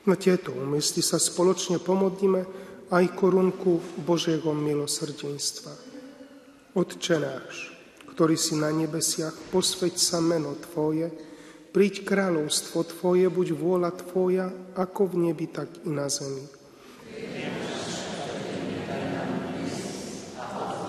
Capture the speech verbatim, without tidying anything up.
Na tieto úmysly sa spoločne pomodlíme aj korunku Božieho milosrdenstva. Otče náš, ktorý si na nebesiach, posväť sa meno Tvoje, príď kráľovstvo Tvoje, buď vôľa Tvoja, ako v nebi, tak i na zemi.